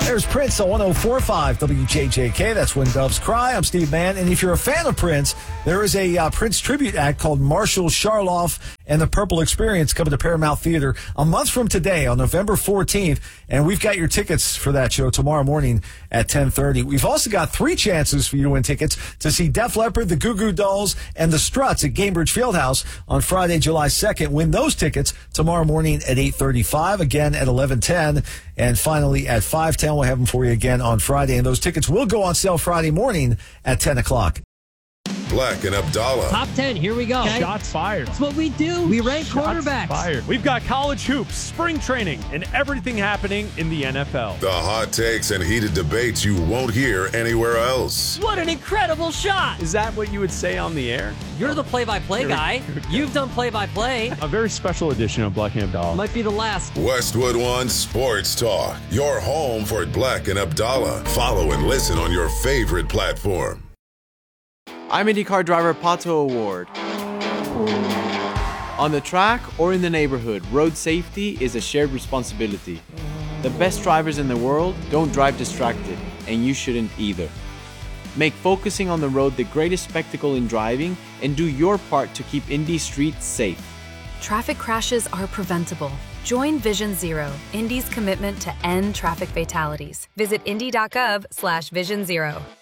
There's Prince on 104.5 WJJK. That's When Doves Cry. I'm Steve Mann. And if you're a fan of Prince, there is a Prince tribute act called Marshall Charloff and the Purple Experience coming to Paramount Theater a month from today on November 14th. And we've got your tickets for that show tomorrow morning at 10:30. We've also got 3 chances for you to win tickets to see Def Leppard, the Goo Goo Dolls, and the Struts at Gainbridge Fieldhouse on Friday, July 2nd. Win those tickets tomorrow morning at 8:35, again at 11:10, and finally at 5:10. We'll have them for you again on Friday. And those tickets will go on sale Friday morning at 10 o'clock. Black and Abdallah. Top 10, here we go. Shots fired. That's what we do. We rank Shots quarterbacks. fired. We've got college hoops, spring training, and everything happening in the NFL. The hot takes and heated debates you won't hear anywhere else. What an incredible shot. Is that what you would say on the air? You're the play-by-play guy. You've done play-by-play. A very special edition of Black and Abdallah. Might be the last. Westwood One Sports Talk. Your home for Black and Abdallah. Follow and listen on your favorite platform. I'm IndyCar driver Pato Award. On the track or in the neighborhood, road safety is a shared responsibility. The best drivers in the world don't drive distracted, and you shouldn't either. Make focusing on the road the greatest spectacle in driving, and do your part to keep Indy streets safe. Traffic crashes are preventable. Join Vision Zero, Indy's commitment to end traffic fatalities. Visit indy.gov/Vision Zero.